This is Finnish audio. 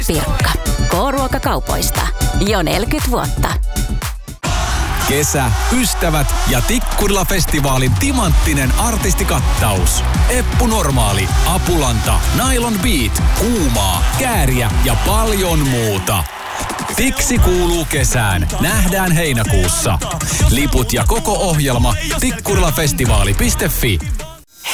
Pirkka. K-ruokakaupoista. Jo 40 vuotta. Kesä, ystävät ja Tikkurila-festivaalin timanttinen artistikattaus. Eppu Normaali, Apulanta, Nylon Beat, Kuumaa, Kääriä ja paljon muuta. Tiksi kuuluu kesään. Nähdään heinäkuussa. Liput ja koko ohjelma tikkurilafestivaali.fi.